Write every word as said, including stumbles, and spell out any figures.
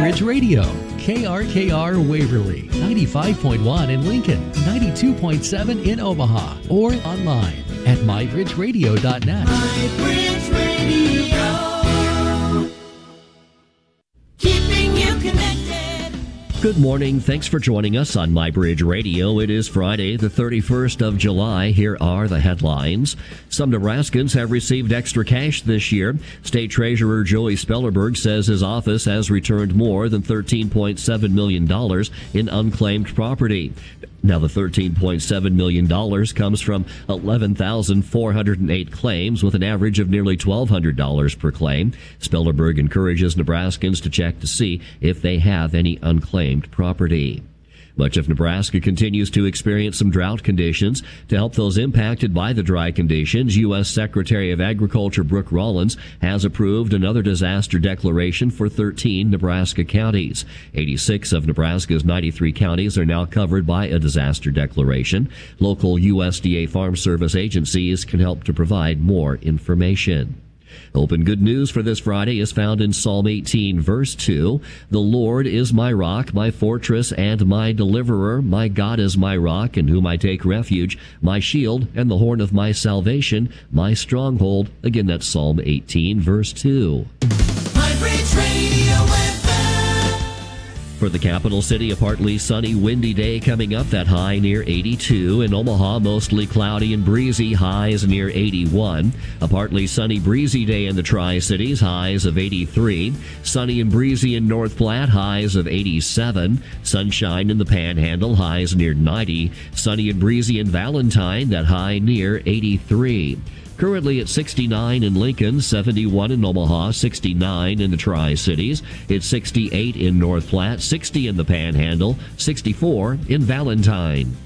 MyBridge Radio, K R K R Waverly, ninety-five point one in Lincoln, ninety-two point seven in Omaha, or online at my bridge radio dot net. MyBridge Radio, keeping you connected. Good morning. Thanks for joining us on MyBridge Radio. It is Friday, the thirty-first of July. Here are the headlines. Some Nebraskans have received extra cash this year. State Treasurer Joey Spellerberg says his office has returned more than thirteen point seven million dollars in unclaimed property. Now, the thirteen point seven million dollars comes from eleven thousand four hundred eight claims, with an average of nearly twelve hundred dollars per claim. Spellerberg encourages Nebraskans to check to see if they have any unclaimed property. Much of Nebraska continues to experience some drought conditions. To help those impacted by the dry conditions, U S Secretary of Agriculture Brooke Rollins has approved another disaster declaration for thirteen Nebraska counties. eighty-six of Nebraska's ninety-three counties are now covered by a disaster declaration. Local U S D A Farm Service agencies can help to provide more information. Hope and good news for this Friday is found in Psalm eighteen, verse two. The Lord is my rock, my fortress, and my deliverer. My God is my rock, in whom I take refuge, my shield, and the horn of my salvation, my stronghold. Again, that's Psalm eighteen, verse two. MyBridge Radio weather. For the capital city, a partly sunny, windy day coming up, that high near eighty-two. In Omaha, mostly cloudy and breezy, highs near eighty-one. A partly sunny, breezy day in the Tri-Cities, highs of eighty-three. Sunny and breezy in North Platte, highs of eighty-seven. Sunshine in the Panhandle, highs near ninety. Sunny and breezy in Valentine, that high near eighty-three. Currently at sixty-nine in Lincoln, seventy-one in Omaha, sixty-nine in the Tri-Cities. It's sixty-eight in North Platte, sixty in the Panhandle, sixty-four in Valentine.